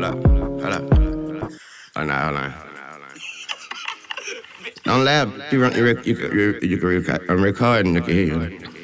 Hold up. Hold on. Don't laugh. You can record. I'm recording. I can hear you.